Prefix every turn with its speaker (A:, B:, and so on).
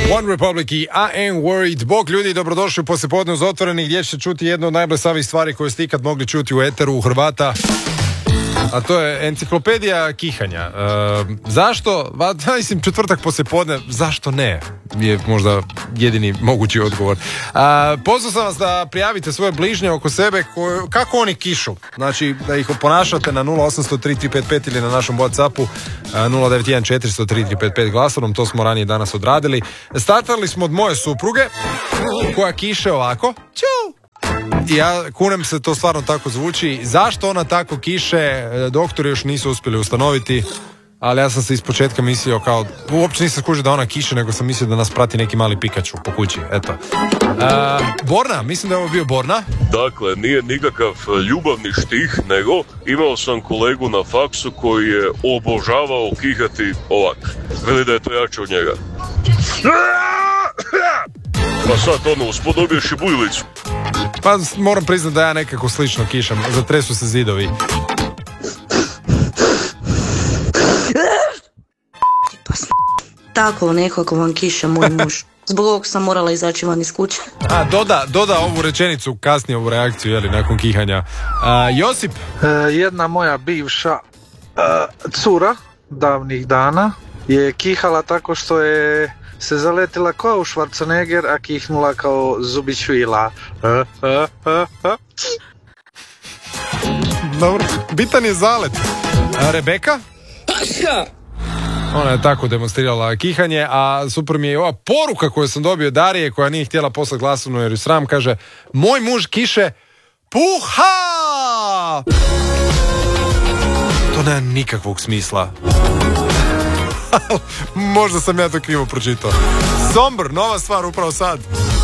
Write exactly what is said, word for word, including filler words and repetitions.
A: One Republic i I Am Worried. Bog ljudi, dobrodošli u poslijepodne uz Otvoreni, gdje ćete čuti jednu od najblesavijih stvari koje ste ikad mogli čuti u eteru u Hrvata. A to je enciklopedija kihanja. E, zašto? Va, mislim, četvrtak poslijepodne, zašto ne? Je možda jedini mogući odgovor. E, pozvao sam vas da prijavite svoje bližnje oko sebe, ko, kako oni kišu. Znači, da ih oponašate na nula osam zero tri tri pet pet ili na našem WhatsAppu nula devet jedan četiri zero tri tri pet pet glasovnom, to smo ranije danas odradili. Startali smo od moje supruge, koja kiše ovako. Ću! I ja kunem se, to stvarno tako zvuči. Zašto ona tako kiše, doktori još nisu uspjeli ustanoviti, ali ja sam se ispočetka mislio kao, uopće nisam skužio da ona kiše, nego sam mislio da nas prati neki mali Pikachu po kući, eto. Uh, Borna, mislim da je ovo bio Borna.
B: Dakle, nije nikakav ljubavni štih, nego imao sam kolegu na faksu koji je obožavao kihati ovak. Veli da je to jače od njega. Pa sad ono, uspodobiješ i bujlicu.
A: Pa moram priznati da ja nekako slično kišam, zatresu se zidovi.
C: Tako nekako vam kiše moj muž. Zbog ovog sam morala izaći van iz kuće.
A: A, doda, doda ovu rečenicu, kasnije ovu reakciju, jeli, nakon kihanja. A, Josip?
D: E, jedna moja bivša e, cura davnih dana je kihala tako što je se zaletila kao Schwarzenegger, a kihnula kao Zubić Vila. E, e, e, e.
A: Dobro, bitan je zalet. A, Rebeka? Ona je tako demonstrirala kihanje, a super mi je i ova poruka koju sam dobio Darije, koja nije htjela poslati glasovnu jer ju sram, kaže: moj muž kiše puha! To nema nikakvog smisla. Možda sam ja to krivo pročitao. Sombr, nova stvar upravo sad.